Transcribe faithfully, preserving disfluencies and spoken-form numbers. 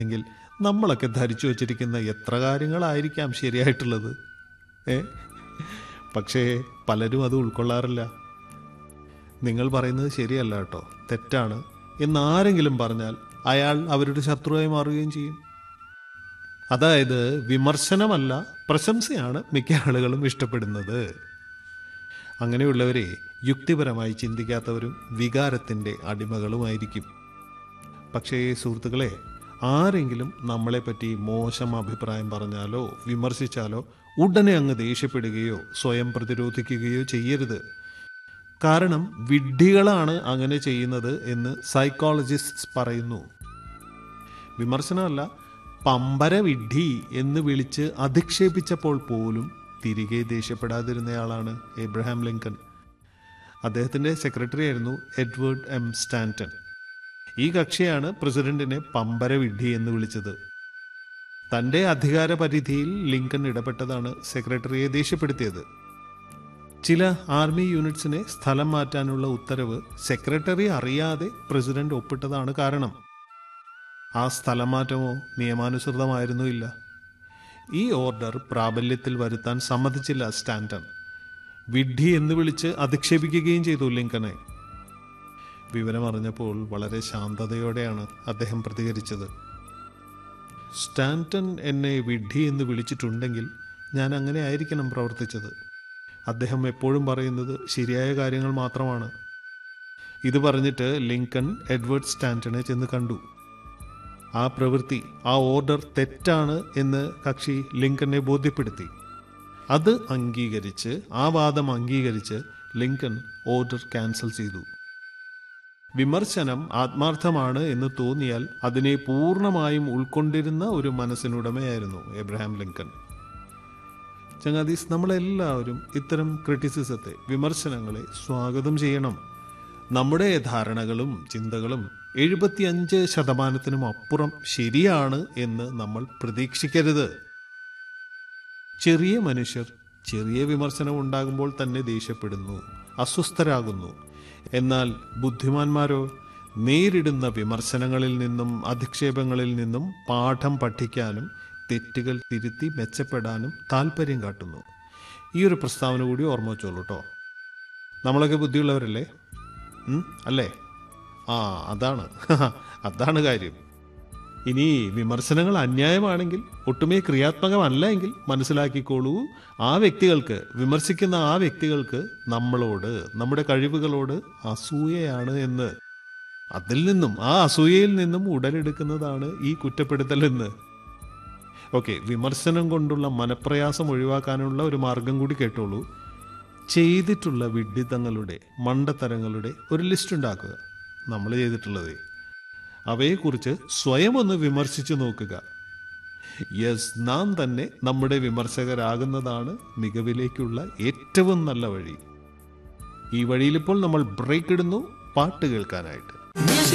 എങ്കിൽ നമ്മളൊക്കെ ധരിച്ചു വച്ചിരിക്കുന്ന എത്ര കാര്യങ്ങളായിരിക്കാം ശരിയായിട്ടുള്ളത്. ഏ പക്ഷേ പലരും അത് ഉൾക്കൊള്ളാറില്ല. നിങ്ങൾ പറയുന്നത് ശരിയല്ല കേട്ടോ, തെറ്റാണ് എന്നാരെങ്കിലും പറഞ്ഞാൽ അയാൾ അവരുടെ ശത്രുവായി മാറുകയും ചെയ്യും. അതായത് വിമർശനമല്ല പ്രശംസയാണ് മിക്ക ആളുകളും ഇഷ്ടപ്പെടുന്നത്. അങ്ങനെയുള്ളവരെ യുക്തിപരമായി ചിന്തിക്കാത്തവരും വികാരത്തിൻ്റെ അടിമകളുമായിരിക്കും. പക്ഷേ സുഹൃത്തുക്കളെ, ആരെങ്കിലും നമ്മളെപ്പറ്റി മോശം അഭിപ്രായം പറഞ്ഞാലോ വിമർശിച്ചാലോ ഉടനെ അങ്ങ് ദേഷ്യപ്പെടുകയോ സ്വയം പ്രതിരോധിക്കുകയോ ചെയ്യരുത്. കാരണം വിഡ്ഢികളാണ് അങ്ങനെ ചെയ്യുന്നത് എന്ന് സൈക്കോളജിസ്റ്റ്സ് പറയുന്നു. വിമർശനമല്ല, പമ്പര വിഡ്ഢി എന്ന് വിളിച്ച് അധിക്ഷേപിച്ചപ്പോൾ പോലും തിരികെ ദേഷ്യപ്പെടാതിരുന്നയാളാണ് എബ്രഹാം ലിങ്കൺ. അദ്ദേഹത്തിൻ്റെ സെക്രട്ടറി ആയിരുന്നു എഡ്വേർഡ് എം സ്റ്റാൻറ്റൺ. ഈ കക്ഷിയാണ് പ്രസിഡന്റിനെ പമ്പര വിഡ്ഢി എന്ന് വിളിച്ചത്. തൻ്റെ അധികാര പരിധിയിൽ ലിങ്കൺ ഇടപെട്ടതാണ് സെക്രട്ടറിയെ ദേഷ്യപ്പെടുത്തിയത്. ചില ആർമി യൂണിറ്റ്സിനെ സ്ഥലം മാറ്റാനുള്ള ഉത്തരവ് സെക്രട്ടറി അറിയാതെ പ്രസിഡന്റ് ഒപ്പിട്ടതാണ് കാരണം. ആ സ്ഥലം മാറ്റമോ നിയമാനുസൃതമായിരുന്നില്ല. ഈ ഓർഡർ പ്രാബല്യത്തിൽ വരുത്താൻ സമ്മതിച്ചില്ല സ്റ്റാൻറ്റൺ. വിഡ്ഢി എന്ന് വിളിച്ച് അധിക്ഷേപിക്കുകയും ചെയ്തു ലിങ്കനെ. വിവരമറിഞ്ഞപ്പോൾ വളരെ ശാന്തതയോടെയാണ് അദ്ദേഹം പ്രതികരിച്ചത്. സ്റ്റാൻറ്റൺ എന്നെ വിഡ്ഢി എന്ന് വിളിച്ചിട്ടുണ്ടെങ്കിൽ ഞാൻ അങ്ങനെ ആയിരിക്കണം പ്രവർത്തിച്ചത്. അദ്ദേഹം എപ്പോഴും പറയുന്നത് ശരിയായ കാര്യങ്ങൾ മാത്രമാണ്. ഇത് പറഞ്ഞിട്ട് ലിങ്കൺ എഡ്വേർഡ് സ്റ്റാൻറ്റനെ ചെന്ന് കണ്ടു. ആ പ്രവൃത്തി, ആ ഓർഡർ തെറ്റാണ് എന്ന് കക്ഷി ലിങ്കനെ ബോധ്യപ്പെടുത്തി. അത് അംഗീകരിച്ച് ആ വാദം അംഗീകരിച്ച് ലിങ്കൺ ഓർഡർ ക്യാൻസൽ ചെയ്തു. വിമർശനം ആത്മാർത്ഥമാണ് എന്ന് തോന്നിയാൽ അതിനെ പൂർണ്ണമായും ഉൾക്കൊണ്ടിരുന്ന ഒരു മനസ്സിനുടമയായിരുന്നു എബ്രഹാം ലിങ്കൺ. ചങ്ങാതീസ്, നമ്മളെല്ലാവരും ഇത്തരം ക്രിറ്റിസിസത്തെ, വിമർശനങ്ങളെ സ്വാഗതം ചെയ്യണം. നമ്മുടെ ധാരണകളും ചിന്തകളും എഴുപത്തിയഞ്ച് ശതമാനത്തിനും അപ്പുറം ശരിയാണ് എന്ന് നമ്മൾ പ്രതീക്ഷിക്കരുത്. ചെറിയ മനുഷ്യർ ചെറിയ വിമർശനം ഉണ്ടാകുമ്പോൾ തന്നെ ദേഷ്യപ്പെടുന്നു, അസ്വസ്ഥരാകുന്നു. എന്നാൽ ബുദ്ധിമാന്മാരോ നേരിടുന്ന വിമർശനങ്ങളിൽ നിന്നും അധിക്ഷേപങ്ങളിൽ നിന്നും പാഠം പഠിക്കാനും തെറ്റുകൾ തിരുത്തി മെച്ചപ്പെടാനും താല്പര്യം കാട്ടുന്നു. ഈ ഒരു പ്രസ്താവന കൂടി ഓർമ്മ വെച്ചോളൂ കേട്ടോ. നമ്മളൊക്കെ ബുദ്ധിയുള്ളവരല്ലേ അല്ലേ? ആ അതാണ് അതാണ് കാര്യം. ഇനി വിമർശനങ്ങൾ അന്യായമാണെങ്കിൽ, ഒട്ടുമേ ക്രിയാത്മകമല്ല എങ്കിൽ മനസ്സിലാക്കിക്കോളൂ, ആ വ്യക്തികൾക്ക്, വിമർശിക്കുന്ന ആ വ്യക്തികൾക്ക് നമ്മളോട്, നമ്മുടെ കഴിവുകളോട് അസൂയയാണ് എന്ന്. അതിൽ നിന്നും, ആ അസൂയയിൽ നിന്നും ഉടലെടുക്കുന്നതാണ് ഈ കുറ്റപ്പെടുത്തൽ എന്ന്. ഓക്കെ, വിമർശനം കൊണ്ടുള്ള മനപ്രയാസം ഒഴിവാക്കാനുള്ള ഒരു മാർഗം കൂടി കേട്ടോളൂ. ചെയ്തിട്ടുള്ള വിഡ്ഢിത്തങ്ങളുടെ, മണ്ടത്തരങ്ങളുടെ ഒരു ലിസ്റ്റ് ഉണ്ടാക്കുക. നമ്മൾ ചെയ്തിട്ടുള്ളത് അവയെക്കുറിച്ച് സ്വയം ഒന്ന് വിമർശിച്ചു നോക്കുക. യെസ്, നാം തന്നെ നമ്മുടെ വിമർശകരാകുന്നതാണ് മികവിലേക്കുള്ള ഏറ്റവും നല്ല വഴി. ഈ വഴിയിലിപ്പോൾ നമ്മൾ ബ്രേക്ക് ഇടുന്നു പാട്ട് കേൾക്കാനായിട്ട്.